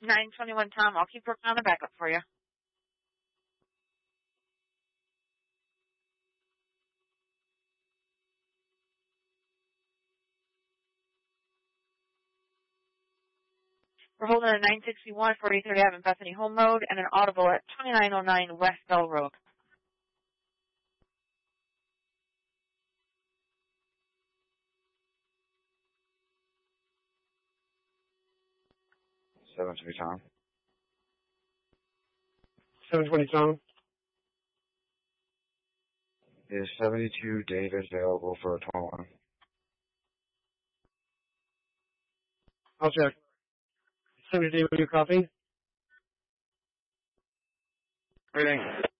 921 Tom. I'll keep working on the backup for you. We're holding a 961 43rd Ave in Bethany Home Road and an audible at 2909 West Bell Road. Tom. 720 Tom. Is 72 David available for a call on? I'll check. 70 David, your copy? Great, thanks.